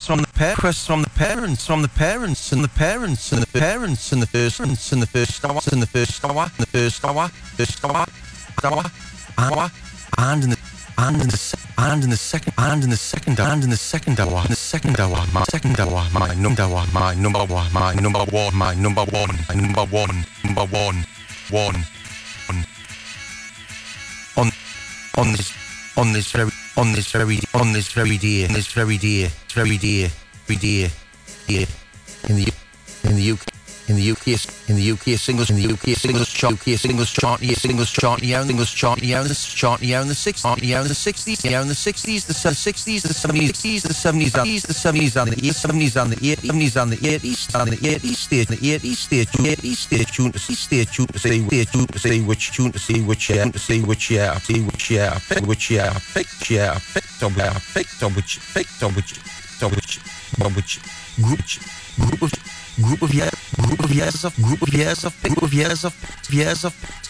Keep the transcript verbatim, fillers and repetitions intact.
from the pa- requests from the parents, from the parents, and the parents, and the parents, and the first, and the first hour, and the first hour, the first hour, first hour, hour, hour, and in the and in the se- and in the second and in the second and in the second hour, in the second hour, my second hour, my number hour, my number one, my number one, my number one, my number one, number one, one, one. On on this on this very on this very on this very dear on this very dear very dear very dear dear in the in the U K in the U K in the U K singles in the U K singles chart U K singles chart yeah singles chart yeah singles chart yeah the chart yeah in the sixties yeah in the sixties yeah in the sixties the sixties the seventies the seventies the seventies and the seventies and the eighties and the eighties and the eighties state the eighties state the eighties state tune to see state tune to say which tune to say which tune to say which yeah to say which yeah say which yeah I pick which yeah I picked yeah I picked up I picked up which picked up which up which which group group of group of years group of years of group of years of group of years of years of